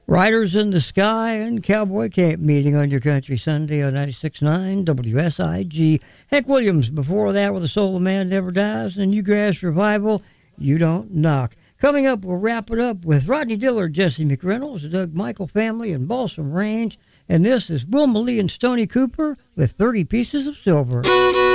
Riders in the Sky and Cowboy Camp meeting on your country Sunday on 96.9 WSIG. Hank Williams before that with The Soul of Man Never Dies, and Newgrass Revival, You Don't Knock. Coming up, we'll wrap it up with Rodney Dillard, Jesse McReynolds, the Doug Michael Family, and Balsam Range. And this is Wilma Lee and Stoney Cooper with 30 Pieces of Silver.